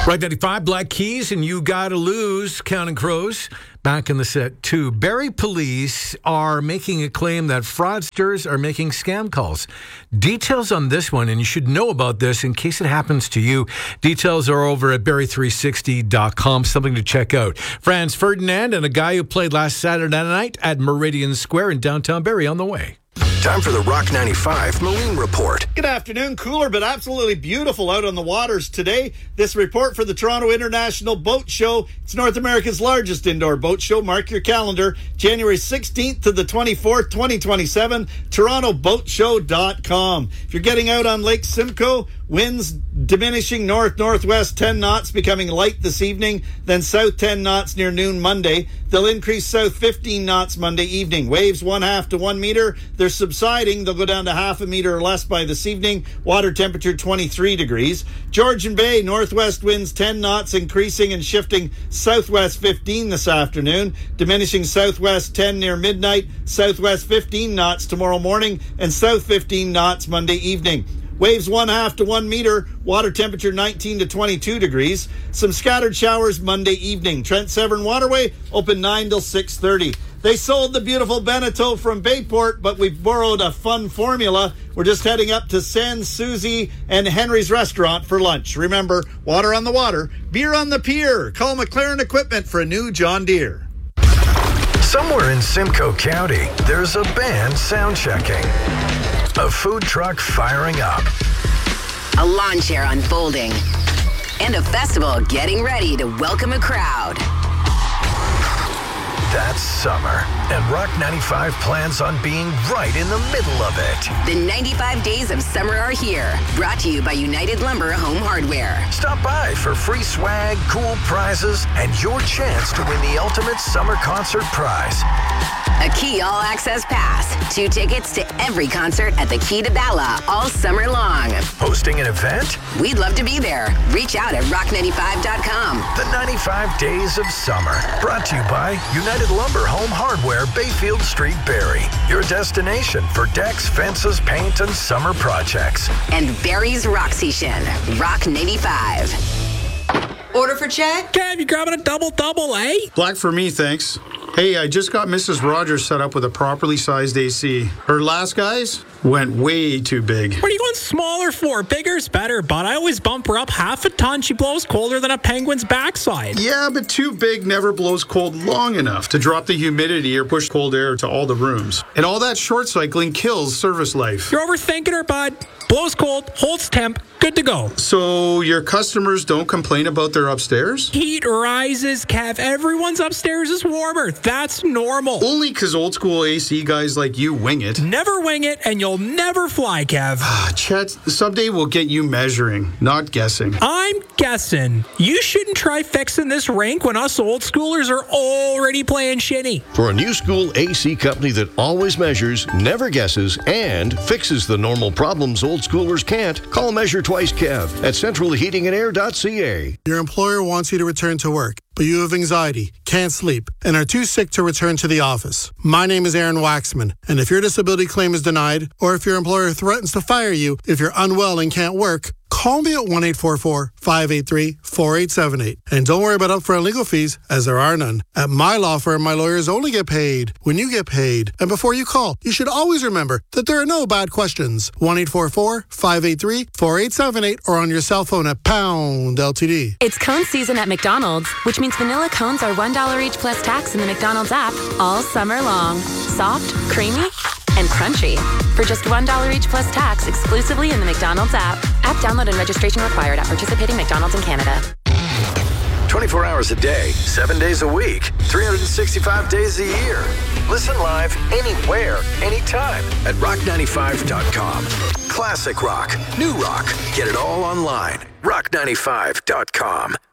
Rock 95, Black Keys, and You Gotta Lose, Counting Crows. Back in the set, too. Barrie police are making a claim that fraudsters are making scam calls. Details on this one, and you should know about this in case it happens to you. Details are over at Barrie360.com. Something to check out. Franz Ferdinand and a guy who played last Saturday night at Meridian Square in downtown Barrie on the way. Time for the Rock 95 Marine Report. Good afternoon. Cooler but absolutely beautiful out on the waters today. This report for the Toronto International Boat Show. It's North America's largest indoor boat show. Mark your calendar. January 16th to the 24th, 2027. TorontoBoatShow.com. If you're getting out on Lake Simcoe, winds diminishing north-northwest 10 knots, becoming light this evening, then south 10 knots near noon Monday. They'll increase south 15 knots Monday evening. Waves 1/2 to 1 meter. They're subsiding. They'll go down to 1/2 meter or less by this evening. Water temperature 23 degrees. Georgian Bay, northwest winds 10 knots, increasing and shifting southwest 15 this afternoon, diminishing southwest 10 near midnight, southwest 15 knots tomorrow morning, and south 15 knots Monday evening. Waves 1/2 to 1 meter, water temperature 19 to 22 degrees. Some scattered showers Monday evening. Trent Severn Waterway open 9 till 6:30. They sold the beautiful Beneteau from Bayport, but we've borrowed a fun formula. We're just heading up to San Susie and Henry's Restaurant for lunch. Remember, water on the water, beer on the pier. Call McLaren Equipment for a new John Deere. Somewhere in Simcoe County, there's a band sound checking, a food truck firing up, a lawn chair unfolding, and a festival getting ready to welcome a crowd. That's summer, and Rock 95 plans on being right in the middle of it. The 95 days of summer are here, brought to you by United Lumber Home Hardware. Stop by for free swag, cool prizes, and your chance to win the ultimate summer concert prize. A Key All Access Pass. 2 tickets to every concert at the Key to Bala all summer long. Hosting an event? We'd love to be there. Reach out at rock95.com. The 95 Days of Summer. Brought to you by United Lumber Home Hardware, Bayfield Street, Barrie. Your destination for decks, fences, paint, and summer projects. And Barrie's Rock Station. Rock 95. Order for Chad? Kev, you grabbing a double, eh? Black for me, thanks. Hey, I just got Mrs. Rogers set up with a properly sized AC. Her last guys went way too big. What are you going smaller for? Bigger's better, but I always bump her up half a ton. She blows colder than a penguin's backside. Yeah, but too big never blows cold long enough to drop the humidity or push cold air to all the rooms. And all that short cycling kills service life. You're overthinking her, bud. Blows cold, holds temp, good to go. So your customers don't complain about their upstairs? Heat rises, Kev. Everyone's upstairs is warmer. That's normal. Only because old school AC guys like you wing it. Never wing it, and you'll never fly, Kev. Chet, someday we'll get you measuring, not guessing. I'm guessing. You shouldn't try fixing this rink when us old schoolers are already playing shinny. For a new school AC company that always measures, never guesses, and fixes the normal problems old schoolers can't, call Measure Twice Kev at centralheatingandair.ca. Your employer wants you to return to work, but you have anxiety, can't sleep, and are too sick to return to the office. My name is Aaron Waxman, and if your disability claim is denied, or if your employer threatens to fire you if you're unwell and can't work, call me at 1-844-583-4878. And don't worry about upfront legal fees, as there are none. At my law firm, my lawyers only get paid when you get paid. And before you call, you should always remember that there are no bad questions. 1-844-583-4878 or on your cell phone at pound LTD. It's cone season at McDonald's, which means vanilla cones are $1 each plus tax in the McDonald's app all summer long. Soft, creamy, and crunchy. For just $1 each plus tax exclusively in the McDonald's app. App download and registration required at participating McDonald's in Canada. 24 hours a day, 7 days a week, 365 days a year. Listen live anywhere, anytime at rock95.com. Classic rock, new rock. Get it all online. rock95.com.